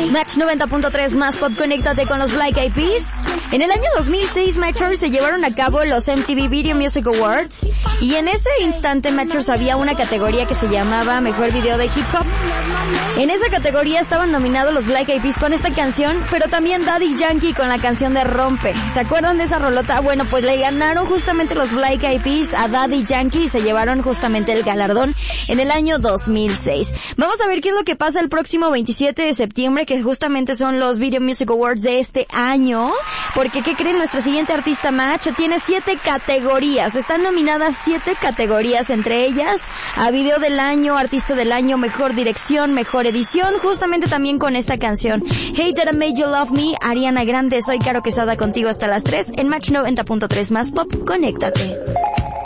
Match 90.3 más pop, conéctate con los Black Eyed Peas. En el año 2006, Matchers se llevaron a cabo los MTV Video Music Awards y en ese instante Matchers había una categoría que se llamaba Mejor Video de Hip Hop. En esa categoría estaban nominados los Black Eyed Peas con esta canción, pero también Daddy Yankee con la canción de Rompe. ¿Se acuerdan de esa rolota? Bueno, pues le ganaron justamente los Black Eyed Peas a Daddy Yankee y se llevaron justamente el galardón en el año 2006. Vamos a ver qué es lo que pasa el próximo 27 de septiembre, que justamente son los Video Music Awards de este año, porque ¿qué creen? Nuestra siguiente artista Match tiene 7 categorías, están nominadas 7 categorías, entre ellas a Video del Año, Artista del Año, Mejor Dirección, Mejor Edición, justamente también con esta canción Hey That I Made You Love Me, Ariana Grande. Soy Caro Quesada contigo hasta las 3 en Match 90.3 más pop, conéctate.